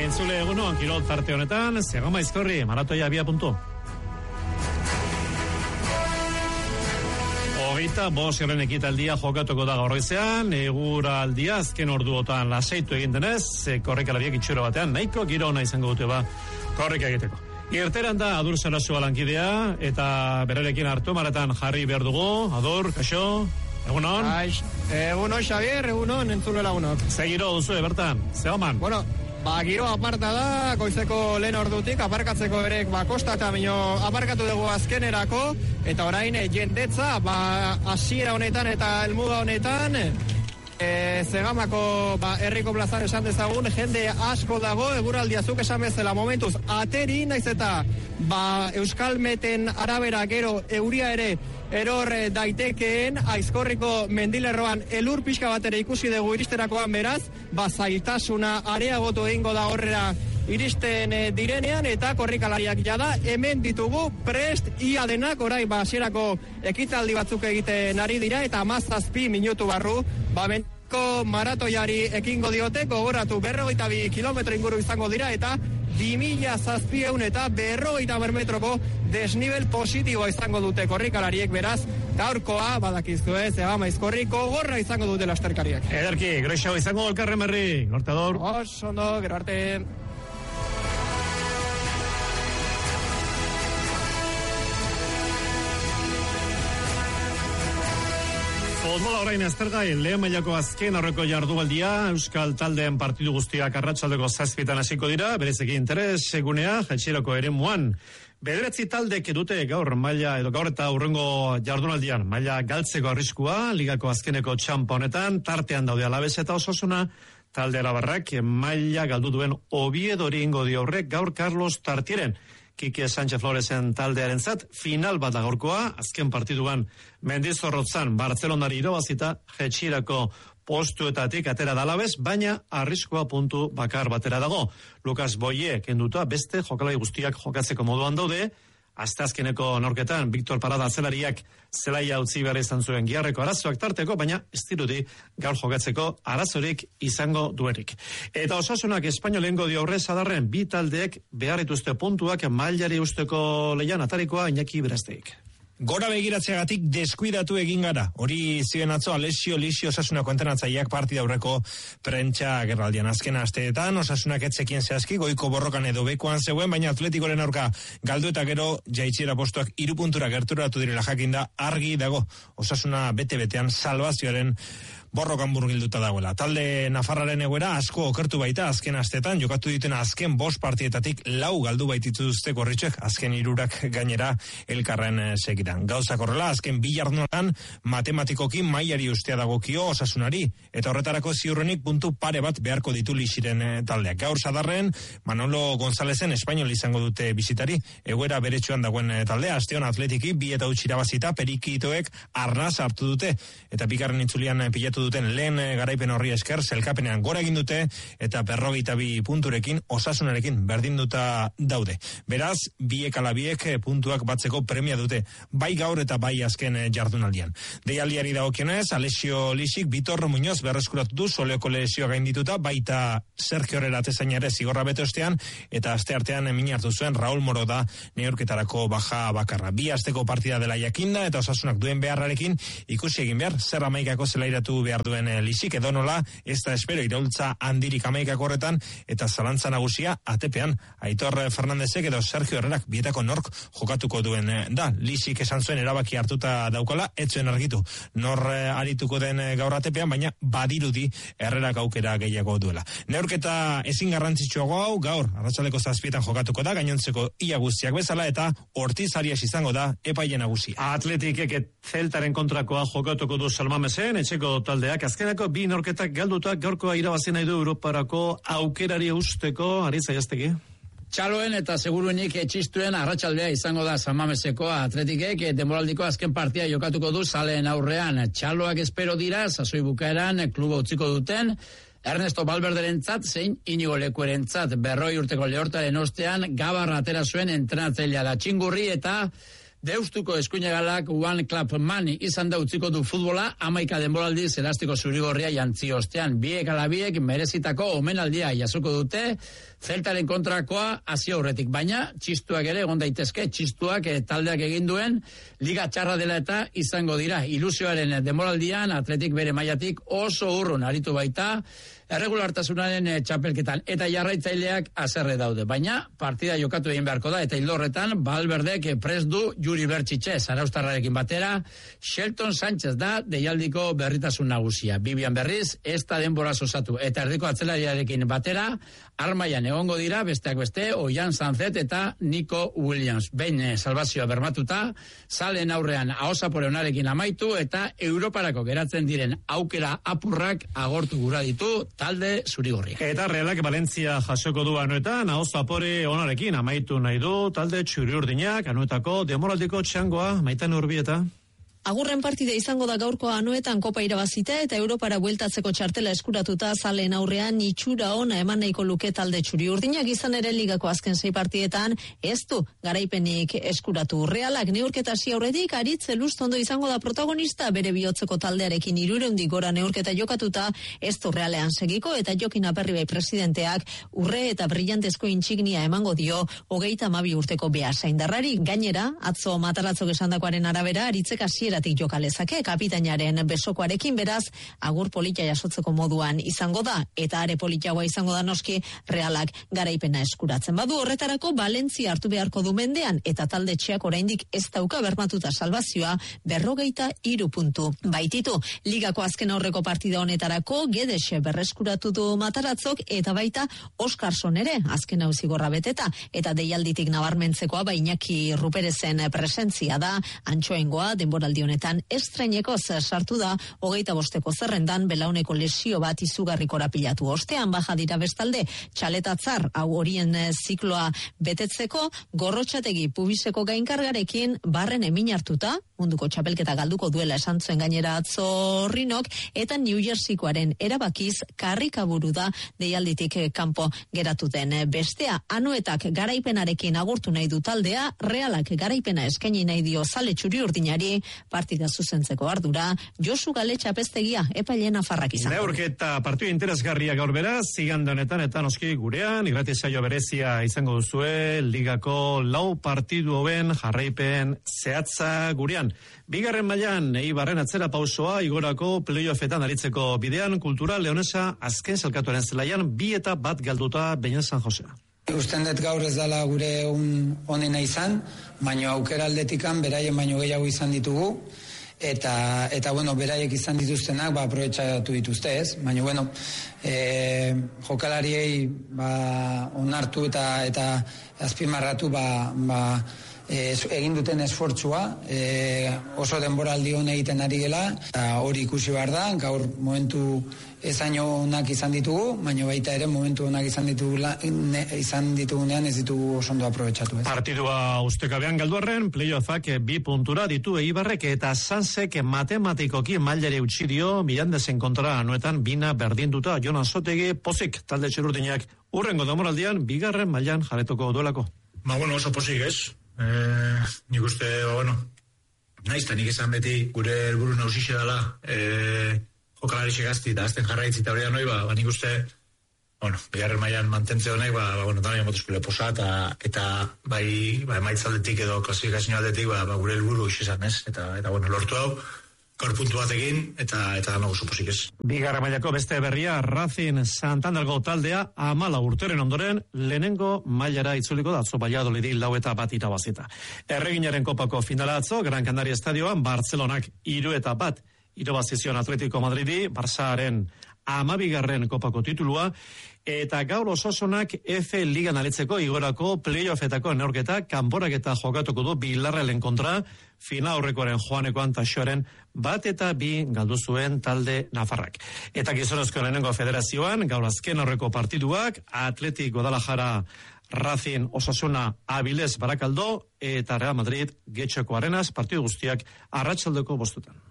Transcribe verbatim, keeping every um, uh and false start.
entzule egunon, kirol tarte honetan, Zegama Aizkorri, maratoia abia puntu. Hogeita, bost garen ekitaldia jokatuko da gaurgoizean, egura aldia azken orduotan lasaitu egin denez, korrikalariak itxuro batean, nahiko giro ona izango dute ba, korrika egiteko. Irteran da Adur Sarasua lankidea, eta berarekin hartu maretan jarri behar dugu. Adur, kaixo, egunon? Aix, egunon, Xavier, egunon, entzule lagunok. Zegiro duzu, bertan, Zegoman? Bueno, ba, giro aparta da, goizeko lehen ordutik, aparkatzeko berek, ba, kosta eta minio aparkatu dugu azkenerako, eta orain jendetza, ba, hasiera honetan eta helmuga honetan, E, Zegamako ba, herriko plazan esan dezagun, jende asko dago, eguraldia zuk esan bezala momentuz ateri, naiz eta ba, Euskalmeten arabera gero euria ere eror daitekeen, Aizkorriko mendilerroan elur pixka bat ere ikusi dugu iristerakoan, beraz, ba, zailtasuna areagotu egingo da horrera iristen direnean, eta korrikalariak jada hemen ditugu prest ia denak, orai ba, hasierako ekitaldi batzuk egiten ari dira, eta hamazazpi minutu barru ba, benko maratoiari ekingo diote, gogoratu berrogeita bi kilometro inguru izango dira, eta bi mila zazpieun eta berrogeita bermetroko desnivel positiboa izango dute korrikalariek, beraz, gaurkoa, badakizu ez, Zegama Aizkorriko gorra izango dute lasterkariak. Ederki, groixo izango elkarren berri, Nortador. Os, ondo, gero arte. Futbola orain aztergai, lehen mailako azken aurreko jardualdia, Euskal taldeen partidu guztiak arratsaldeko zazpitan hasiko dira, berezeki interes egunea, jaitsierako eremuan. Bederatzi taldek dute gaur maila edo gaur eta hurrengo jardunaldian maila galtzeko arriskua, ligako azkeneko txampa honetan, tartean daude Alaves eta Osasuna, talde Arabarrak maila galdu duen Oviedori ingo dio horrek gaur Carlos Tartieren. Kike Sánchez Floresen taldearen zat, final bat da gaurkoa, azken partiduan Mendizorrotzan Bartzelonari irabazita jetxirako postuetatik atera da Alaves, baina arriskoa puntu bakar batera dago. Lucas Boye kenduta beste jokalari guztiak jokatzeko moduan daude, asteazkeneko norketan Victor Parada zelariak zelaia utzi behar izan zuen giarreko arazoak tarteko, baina ez dirudi gaur jokatzeko arazorik izango duerik. Eta Osasunak Espainolengo dio horrez adarren bi taldeek behar dituzte puntuak mailari usteko leian atarikoa Iñaki Berasteik. Gora begiratzeagatik deskuidatu egin gara. Hori zioen atzo Alessio Lixio Osasunako entrenatzaileak partida aurreko prentsa gerraldian. Azken asteetan Osasunak etzekien zehazki goiko borrokan edo bekoan zegoen, baina Atletikoren aurka galdu eta gero jaitsiera postuak hiru puntura gerturatu direla jakinda argi dago. Osasuna bete-betean salbazioaren borrokan murgilduta dagoela. Talde Nafarraren egoera asko okertu baita azken asteetan, jokatu dituen azken bost partietatik lau galdu baititu duzte korritxek, azken hirurak gainera elkarren segidan. Gauzak horrela, azken bi jardunetan matematikoki mailari ustea dagokio Osasunari, eta horretarako ziurrenik puntu pare bat beharko ditu Lixiren taldeak. Gaur sadarren, Manolo Gonzalezen Espainol izango dute bizitari, egoera beretsuan dagoen taldea, asteon Atletiki bi eta utxira bazita, perikitoek arnaz hartu dute, eta bigarren itzulian pilatu duten lehen garaipen horri esker zelkapenean gora egin dute eta berrogeita bi punturekin Osasunarekin berdinduta daude. Beraz, biek ala biek puntuak batzeko premia dute, bai gaur eta bai azken jardunaldian. Deialdiari dagokionez, Alessio Lixik Vitor Muñoz berreskuratu du soleoko lesioa gaindituta, baita Sergio Herrera atezainare zigorra bete ostean, eta aste artean min hartu zuen Raúl Moro da neurketarako baja bakarra. Bi asteko partida dela jakinda eta Osasunak duen beharrarekin ikusi egin behar, zer amaikako zelairatu behar duen Lixik edo nola, ez da espero iraultza handirik amaikako horretan, eta zalantza nagusia atepean Aitor Fernandezek edo Sergio Herrerak bietako nork jokatuko duen da. Lixik esan zuen erabaki hartuta daukala, etzuen argitu nor arituko den gaur atepean, baina badirudi Herrerak aukera gehiago duela. Neurketa ezin garrantzitsuago hau gaur arratsaldeko zazpietan jokatuko da, gainontzeko ia guztiak bezala, eta Ortiz Arias izango da epaile nagusia. Atletikek Zeltaren kontrakoa jokatuko du Salmamesen, etxeko taldeak azkenako bi norketak galduta gaurkoa irabazi nahi du Europarako aukerari usteko, Aritz Aiaztegi. Txaloen eta seguruenik etxistuen arratsaldea izango da Salmameseko Atletikek denboraldiko azken partia jokatuko du Zaleen aurrean. Txaloak espero dira, sasoi bukaeran kluba utziko duten Ernesto Valverderentzat zein Inigo Lekuerentzat. Berroi urteko lehortaren ostean gabarra atera zuen entrenatzailea da. Txingurri eta Deustuko eskuinegalak One Club Man izan da utziko du futbola, amaika denboraldiz elastiko zurigorria jantzi ostean. Biek ala biek merezitako omenaldia jasoko dute, Zeltaren kontrakoa hasi aurretik, baina txistuak ere egon daitezke, txistuak eh, taldeak egin duen liga txarra dela eta izango dira. Ilusioaren denboraldian Atletik bere mailatik oso urrun aritu baita, erregulartasunaren e, txapelketan eta jarraitzaileak haserre daude, baina partida jokatu egin beharko da eta hildorretan Valverdek e, prest du Juri Bertxitxe zaraustarrarekin batera. Shelton Sánchez da deialdiko berritasun nagusia. Bibian berriz ez da denbora osatu eta erdiko atzelariarekin batera armaian egongo dira besteak beste Oian Sanzet eta Nico Williams. Behin e, salvazioa bermatuta, salen aurrean ahosapore onarekin amaitu eta Europarako geratzen diren aukera apurrak agortu gura ditu talde zurigorria. Eta Realak Valentzia jasoko du anuetan, ahoz apore onarekin amaitu nahi du talde txuri-urdinak, anuetako demoraldiko txangoa, Maitan Urbieta. Agurren partide izango da gaurko anuetan kopa irabazita eta Europara bueltatzeko txartela eskuratuta zaleen aurrean itxura ona eman nahiko luke talde txuri-urdinak, izan ere ligako azken sei partietan ez du garaipenik eskuratu. Realak neurketa hasi aurretik Aritz Elustondo izango da protagonista, bere bihotzeko taldearekin hirurehundik gora neurketa jokatuta ez du Realean segiko eta Jokin Aperribai presidenteak urre eta brillantezko intsignia emango dio hogeita hamabi urteko beasaindarrari. Gainera, atzo Mataratzok esandakoaren arabera Aritzek hasieratik jokalezake kapitainaren besokoarekin, beraz agur polita jasotzeko moduan izango da eta are politagoa izango da noski Realak garaipena eskuratzen badu. Horretarako Valentzia hartu beharko du mendean eta talde txeak oraindik ez dauka bermatuta salvazioa, berrogeita hiru puntu baititu. Ligako azken aurreko partida honetarako Gedexe berreskuratu du Mataratzok eta baita Oskarson ere azken hau zigorra beteta eta deialditik nabarmentzekoa Iñaki Ruperezen presentzia da. Antxoengoa denboraldi honetan estreineko sartu da hogeita bosteko zerrendan belauneko lesio bat izugarri korapilatu ostean. Baja dira bestalde txaletatzar hau horien zikloa betetzeko Gorrotxategi pubiseko gainkargarekin barren emin hartuta munduko txapelketa galduko duela esan zuen gainera atzo Rinok eta New Jerseykoaren erabakiz karrikaburu da deialditik kanpo geratu den. Bestea anuetak garaipenarekin agurtu nahi du taldea, Realak garaipena eskaini nahi dio zale txuri-urdinari, partida zuzentzeko ardura Josu Gale txapeztegia epaileen afarrak izan. Neurketa partidu interesgarria gaur beraz, igande honetan eta noski gurean, irrati saio berezia izango duzue, ligako lau partidu hoben jarraipen zehatza gurean. Bigarren mailan Eibarren atzera pausoa igorako playoffetan aritzeko bidean, Kultura Leonesa azken salkatuaren zelaian bi eta bat galduta Beñat San Josea. Usten dut gaur ez dela gure un onena izan, baino aukera aldetikan beraien baino gehiago izan ditugu, eta, eta bueno, beraiek izan dituztenak, ba, aprobetxatu dituzte ez, baino, bueno, e, jokalariei, ba, onartu eta, eta azpimarratu, ba, ba, e, egin duten esfortzua, e, oso denboraldi hon egiten ari gela, eta hori ikusi behar da, gaur momentu ezaino onak izan ditugu, baina baita ere momentu onak izan ditugu ne, izan ditugunean ez ditugu oso ondo aprobetxatu. Ez. Partidua ustekabean galduarren, playoffak bi puntura ditu Eibarrek eta Sansek matematikoki mailari utzi dio Mirandezen kontra anuetan bina berdinduta. Jonan Sotegi pozik talde txururdinak urrengo demoraldian bigarren mailan jarretuko duelako. Ba, bueno, oso pozik ez. Eh, nik uste, bueno, naizta nik esan beti gure helburu nagusixe dela, eh, jokalari segazti eta azten jarraitzi eta hori da noi, ba, ba nik uste, bueno, bigarren mailan mantentze honek, ba, ba bueno, dara motuzko leposa, eta, eta bai, ba, emaitzaldetik edo klasifikazio aldetik, ba, ba, gure helburu isesan, ez? Eta, eta, bueno, lortu hau, gaur puntu batekin, eta, eta nago suposik ez. Bigarren mailako beste berria, Racing Santandergo taldea, amala urteren ondoren, lehenengo mailara itzuliko da, atzo Valladolidi lau eta bat irabazita. Erreginaren kopako finala atzo, Gran Canaria estadioan, Barcelonak hiru eta bat irabazizion Atletico Madridi, Barçaren amabigarren kopako titulua, eta gaur Osasonak F Ligan alitzeko igorako playoffetako neurketa kanporak eta jokatuko du Bilarrealen kontra, fina aurrekoaren Joanekoan Taxoren bat eta bi galdu zuen talde nafarrak. Eta gizonezko lehenengo federazioan, gaur azken aurreko partiduak, Athletic Guadalajara Racing Osasuna Avilés Barakaldo eta Real Madrid Getxoko Arenas partidu guztiak arratsaldeko bostutan.